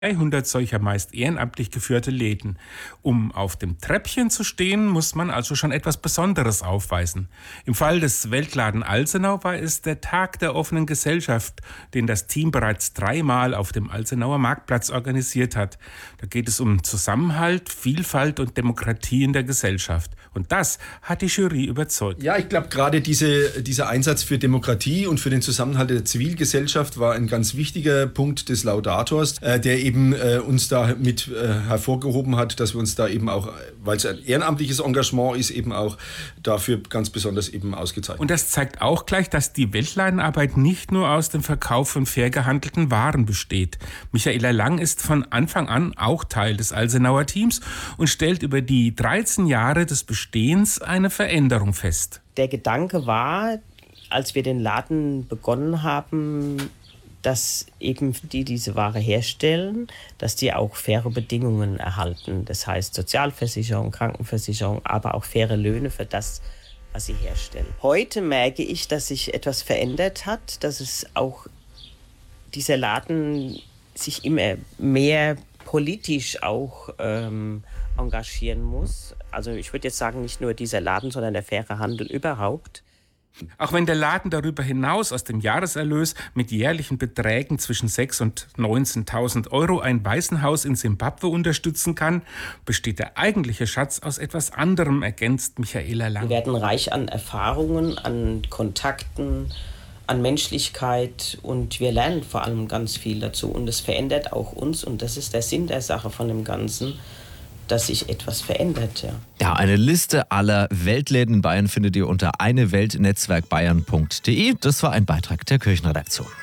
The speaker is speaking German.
300 solcher meist ehrenamtlich geführte Läden. Um auf dem Treppchen zu stehen, muss man also schon etwas Besonderes aufweisen. Im Fall des Weltladen Alsenau war es der Tag der offenen Gesellschaft, den das Team bereits 3-mal auf dem Alsenauer Marktplatz organisiert hat. Da geht es um Zusammenhalt, Vielfalt und Demokratie in der Gesellschaft. Und das hat die Jury überzeugt. Ja, ich glaube, gerade dieser Einsatz für Demokratie und für den Zusammenhalt der Zivilgesellschaft war ein ganz wichtiger Punkt des Laudators, der eben uns da mit hervorgehoben hat, dass wir uns da eben auch, weil es ein ehrenamtliches Engagement ist, eben auch dafür ganz besonders eben ausgezeichnet. Und das zeigt auch gleich, dass die Weltladenarbeit nicht nur aus dem Verkauf von fair gehandelten Waren besteht. Michaela Lang ist von Anfang an auch Teil des Alsenauer Teams und stellt über die 13 Jahre des Bestehens eine Veränderung fest. Der Gedanke war, als wir den Laden begonnen haben, dass eben die diese Ware herstellen, dass die auch faire Bedingungen erhalten. Das heißt Sozialversicherung, Krankenversicherung, aber auch faire Löhne für das, was sie herstellen. Heute merke ich, dass sich etwas verändert hat, dass es auch dieser Laden sich immer mehr politisch auch engagieren muss. Also ich würde jetzt sagen, nicht nur dieser Laden, sondern der faire Handel überhaupt. Auch wenn der Laden darüber hinaus aus dem Jahreserlös mit jährlichen Beträgen zwischen 6.000 und 19.000 Euro ein Waisenhaus in Simbabwe unterstützen kann, besteht der eigentliche Schatz aus etwas anderem, ergänzt Michaela Lang. Wir werden reich an Erfahrungen, an Kontakten, an Menschlichkeit und wir lernen vor allem ganz viel dazu. Und es verändert auch uns und das ist der Sinn der Sache von dem Ganzen, dass sich etwas verändert. Ja, eine Liste aller Weltläden in Bayern findet ihr unter eineweltnetzwerkbayern.de. Das war ein Beitrag der Kirchenredaktion.